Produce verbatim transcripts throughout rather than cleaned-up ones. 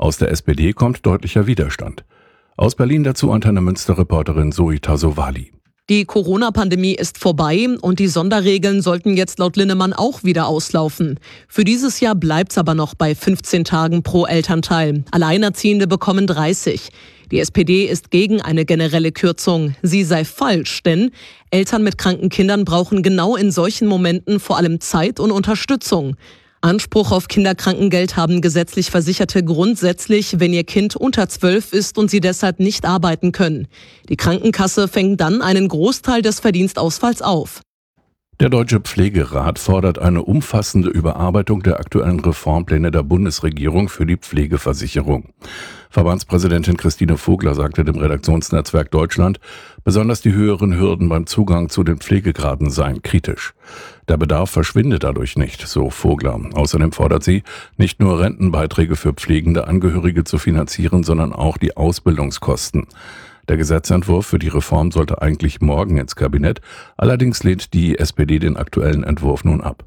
Aus der S P D kommt deutlicher Widerstand. Aus Berlin dazu Antenne Münster-Reporterin Zoe Tassovali. Die Corona-Pandemie ist vorbei und die Sonderregeln sollten jetzt laut Linnemann auch wieder auslaufen. Für dieses Jahr bleibt's aber noch bei fünfzehn Tagen pro Elternteil. Alleinerziehende bekommen dreißig. Die S P D ist gegen eine generelle Kürzung. Sie sei falsch, denn Eltern mit kranken Kindern brauchen genau in solchen Momenten vor allem Zeit und Unterstützung. Anspruch auf Kinderkrankengeld haben gesetzlich Versicherte grundsätzlich, wenn ihr Kind unter zwölf ist und sie deshalb nicht arbeiten können. Die Krankenkasse fängt dann einen Großteil des Verdienstausfalls auf. Der Deutsche Pflegerat fordert eine umfassende Überarbeitung der aktuellen Reformpläne der Bundesregierung für die Pflegeversicherung. Verbandspräsidentin Christine Vogler sagte dem Redaktionsnetzwerk Deutschland, besonders die höheren Hürden beim Zugang zu den Pflegegraden seien kritisch. Der Bedarf verschwinde dadurch nicht, so Vogler. Außerdem fordert sie, nicht nur Rentenbeiträge für pflegende Angehörige zu finanzieren, sondern auch die Ausbildungskosten. Der Gesetzentwurf für die Reform sollte eigentlich morgen ins Kabinett, allerdings lehnt die S P D den aktuellen Entwurf nun ab.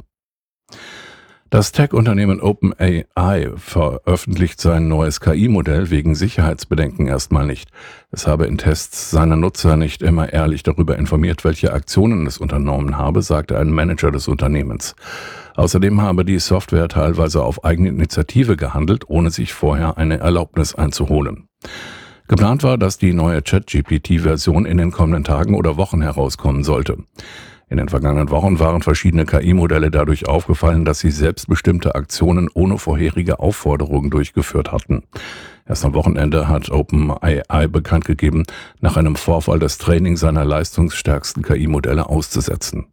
Das Tech-Unternehmen OpenAI veröffentlicht sein neues K I-Modell wegen Sicherheitsbedenken erstmal nicht. Es habe in Tests seiner Nutzer nicht immer ehrlich darüber informiert, welche Aktionen es unternommen habe, sagte ein Manager des Unternehmens. Außerdem habe die Software teilweise auf eigene Initiative gehandelt, ohne sich vorher eine Erlaubnis einzuholen. Geplant war, dass die neue Chat-G P T-Version in den kommenden Tagen oder Wochen herauskommen sollte. In den vergangenen Wochen waren verschiedene K I-Modelle dadurch aufgefallen, dass sie selbstbestimmte Aktionen ohne vorherige Aufforderungen durchgeführt hatten. Erst am Wochenende hat OpenAI bekannt gegeben, nach einem Vorfall das Training seiner leistungsstärksten K I-Modelle auszusetzen.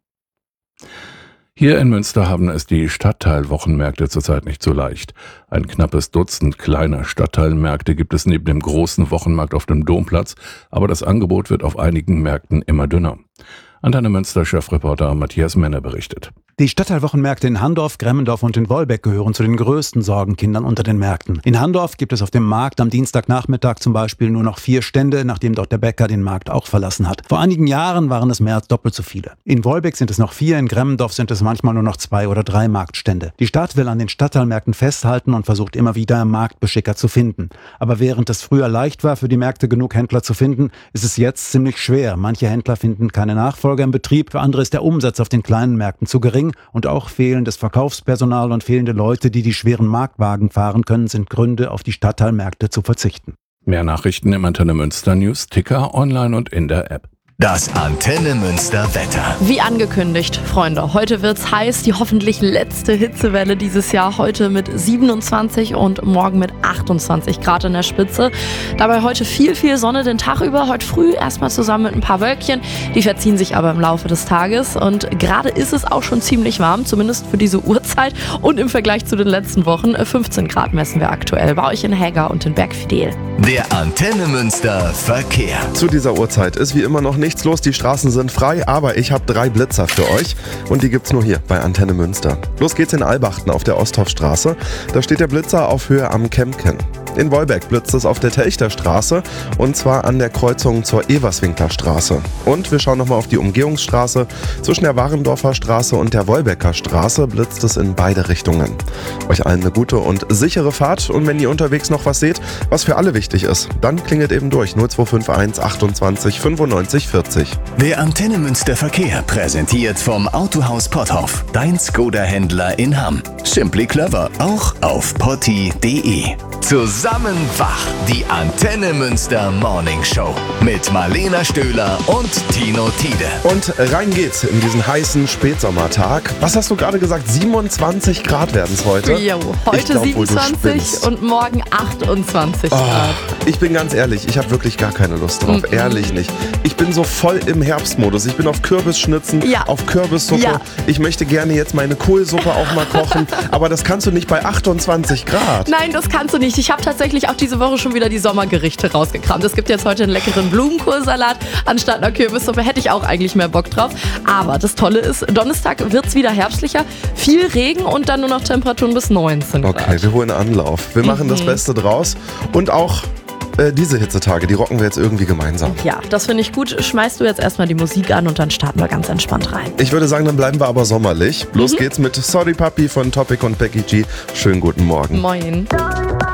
Hier in Münster haben es die Stadtteilwochenmärkte zurzeit nicht so leicht. Ein knappes Dutzend kleiner Stadtteilmärkte gibt es neben dem großen Wochenmarkt auf dem Domplatz, aber das Angebot wird auf einigen Märkten immer dünner. Antenne Münster-Chefreporter Matthias Menne berichtet. Die Stadtteilwochenmärkte in Handorf, Gremmendorf und in Wolbeck gehören zu den größten Sorgenkindern unter den Märkten. In Handorf gibt es auf dem Markt am Dienstagnachmittag zum Beispiel nur noch vier Stände, nachdem dort der Bäcker den Markt auch verlassen hat. Vor einigen Jahren waren es mehr als doppelt so viele. In Wolbeck sind es noch vier, in Gremmendorf sind es manchmal nur noch zwei oder drei Marktstände. Die Stadt will an den Stadtteilmärkten festhalten und versucht immer wieder Marktbeschicker zu finden. Aber während es früher leicht war, für die Märkte genug Händler zu finden, ist es jetzt ziemlich schwer. Manche Händler finden keine Nachfolger im Betrieb, für andere ist der Umsatz auf den kleinen Märkten zu gering und auch fehlendes Verkaufspersonal und fehlende Leute, die die schweren Marktwagen fahren können, sind Gründe, auf die Stadtteilmärkte zu verzichten. Mehr Nachrichten im Antenne Münster News Ticker, online und in der App. Das Antenne Münster Wetter. Wie angekündigt, Freunde, heute wird's heiß, die hoffentlich letzte Hitzewelle dieses Jahr, heute mit siebenundzwanzig und morgen mit achtundzwanzig Grad in der Spitze. Dabei heute viel, viel Sonne den Tag über, heute früh erstmal zusammen mit ein paar Wölkchen, die verziehen sich aber im Laufe des Tages und gerade ist es auch schon ziemlich warm, zumindest für diese Uhrzeit und im Vergleich zu den letzten Wochen, fünfzehn Grad messen wir aktuell bei euch in Hegger und in Bergfidel. Der Antenne Münster Verkehr. Zu dieser Uhrzeit ist wie immer noch nichts los, die Straßen sind frei, aber ich habe drei Blitzer für euch und die gibt's nur hier bei Antenne Münster. Los geht's in Albachten auf der Osthofstraße, da steht der Blitzer auf Höhe am Kempken. In Wolbeck blitzt es auf der Telchterstraße und zwar an der Kreuzung zur Everswinkler Straße. Und wir schauen nochmal auf die Umgehungsstraße. Zwischen der Warendorfer Straße und der Wolbecker Straße blitzt es in beide Richtungen. Euch allen eine gute und sichere Fahrt und wenn ihr unterwegs noch was seht, was für alle wichtig ist, dann klingelt eben durch null zwei fünf eins achtundzwanzig fünfundneunzig vierzig. Der Antenne Münster Verkehr präsentiert vom Autohaus Potthoff, dein Skoda-Händler in Hamm. Simply clever, auch auf potti punkt de. Zusammen wach, die Antenne Münster Morning Show mit Marlena Stöhler und Tino Tiede. Und rein geht's in diesen heißen Spätsommertag. Was hast du gerade gesagt? siebenundzwanzig Grad werden es heute? Jo, heute glaub, siebenundzwanzig und morgen achtundzwanzig oh, Grad. Ich bin ganz ehrlich, ich habe wirklich gar keine Lust drauf. Mm-mm. Ehrlich nicht. Ich bin so voll im Herbstmodus. Ich bin auf Kürbisschnitzen, ja. auf Kürbissuppe. Ja. Ich möchte gerne jetzt meine Kohlsuppe auch mal kochen. Aber das kannst du nicht bei achtundzwanzig Grad. Nein, das kannst du nicht. Ich habe tatsächlich auch diese Woche schon wieder die Sommergerichte rausgekramt. Es gibt jetzt heute einen leckeren Blumenkohlsalat anstatt einer Kürbissuppe. Hätte ich auch eigentlich mehr Bock drauf. Aber das Tolle ist, Donnerstag wird es wieder herbstlicher. Viel Regen und dann nur noch Temperaturen bis neunzehn Grad. Okay, wir holen Anlauf. Wir machen mhm. das Beste draus. Und auch äh, diese Hitzetage, die rocken wir jetzt irgendwie gemeinsam. Ja, das finde ich gut. Schmeißt du jetzt erstmal die Musik an und dann starten wir ganz entspannt rein. Ich würde sagen, dann bleiben wir aber sommerlich. Los mhm. geht's mit Sorry Papi von Topic und Becky G. Schönen guten Morgen. Moin.